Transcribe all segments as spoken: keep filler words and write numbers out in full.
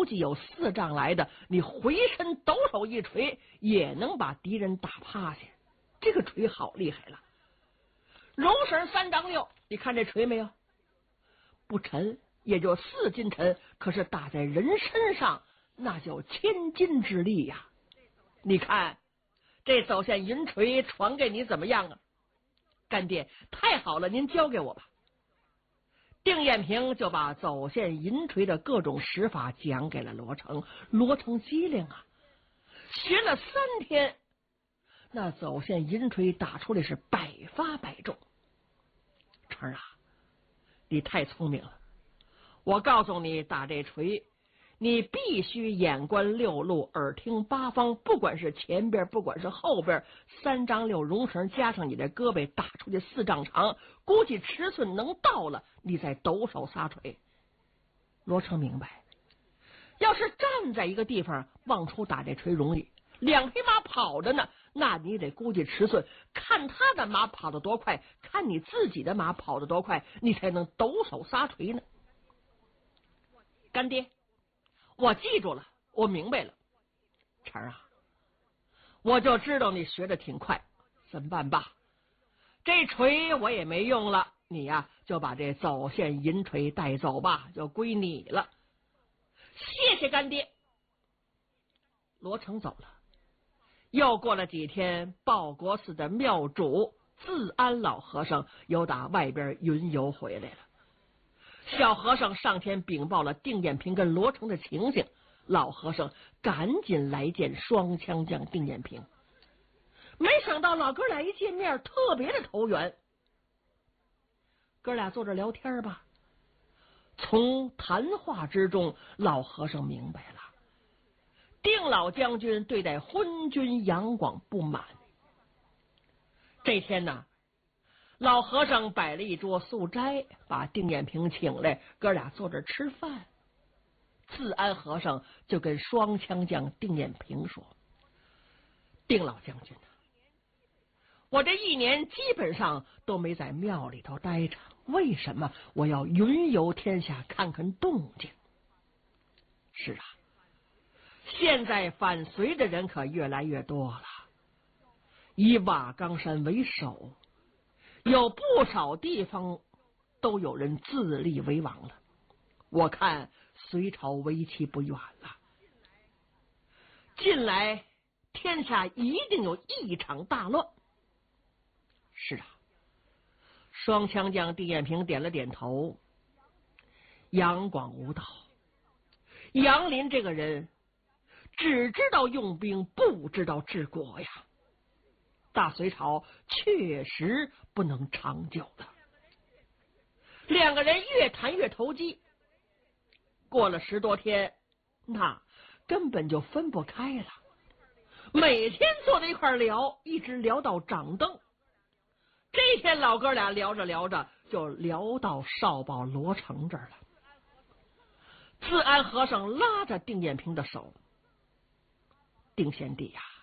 计有四丈来的，你回身抖手一锤，也能把敌人打趴下。这个锤好厉害了，绒绳三丈六，你看这锤没有？不沉，也就四斤沉，可是打在人身上，那叫千斤之力呀！你看这走线银锤传给你怎么样啊？干爹，太好了，您交给我吧。丁彦平就把走线银锤的各种使法讲给了罗成。罗成机灵啊，学了三天，那走线银锤打出来是百发百中。成啊，你太聪明了！我告诉你，打这锤，你必须眼观六路，耳听八方，不管是前边，不管是后边，三丈六绒绳加上你的胳膊，打出去四丈长，估计尺寸能到了，你再抖手撒锤。罗成明白，要是站在一个地方往出打这锤容易，两匹马跑着呢，那你得估计尺寸，看他的马跑得多快，看你自己的马跑得多快，你才能抖手撒锤呢。干爹，我记住了，我明白了。成啊，我就知道你学的挺快，怎么办吧？这锤我也没用了，你呀就把这走线银锤带走吧，就归你了。谢谢干爹。罗成走了。又过了几天，报国寺的庙主自安老和尚又打外边云游回来了。小和尚上前禀报了丁彦平跟罗成的情形，老和尚赶紧来见双枪将丁彦平。没想到老哥俩一见面特别的投缘，哥俩坐着聊天吧。从谈话之中，老和尚明白了，丁老将军对待昏君杨广不满。这天呢，老和尚摆了一桌素斋，把丁彦平请来，哥俩坐着吃饭。自安和尚就跟双枪将丁彦平说：“丁老将军，我这一年基本上都没在庙里头待着，为什么我要云游天下看看动静？是啊，现在反隋的人可越来越多了，以瓦岗山为首，有不少地方都有人自立为王了。我看隋朝为期不远了，近来天下一定有一场大乱。”是啊，双枪将丁彦平点了点头。杨广无道，杨林这个人只知道用兵，不知道治国呀。大隋朝确实不能长久了。两个人越谈越投机，过了十多天，那根本就分不开了。每天坐在一块聊，一直聊到掌灯。这天老哥俩聊着聊着，就聊到少保罗成这儿了。自安和尚拉着丁彦平的手：“丁贤弟呀、啊，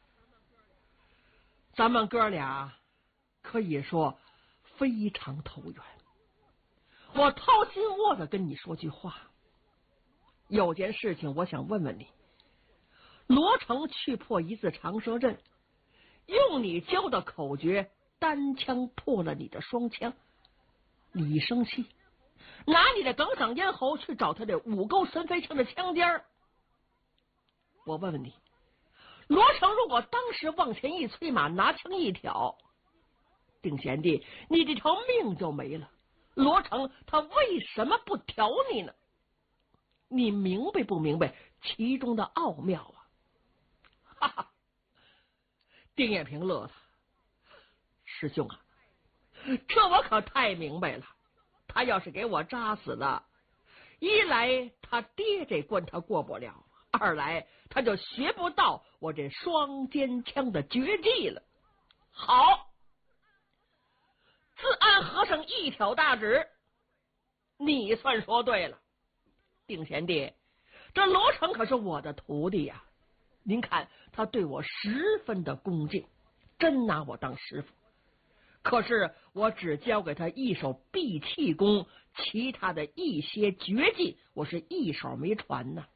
咱们哥俩可以说非常投缘。我掏心窝子跟你说句话，有件事情我想问问你。罗成去破一字长蛇阵，用你教的口诀单枪破了你的双枪，你一生气，拿你的耿嗓咽喉去找他的五钩神飞枪的枪尖儿。我问问你，罗成如果当时往前一催马，拿枪一挑，丁贤弟，你这条命就没了。罗成他为什么不挑你呢？你明白不明白其中的奥妙啊？”哈哈，丁彦平乐了。师兄啊，这我可太明白了。他要是给我扎死了，一来他爹这关他过不了，二来他就学不到我这双尖枪的绝技了。好，自安和尚一挑大指：“你算说对了，丁贤弟，这罗成可是我的徒弟呀、啊。您看他对我十分的恭敬，真拿我当师傅。可是我只教给他一手闭气功，其他的一些绝技我是一手没传呢。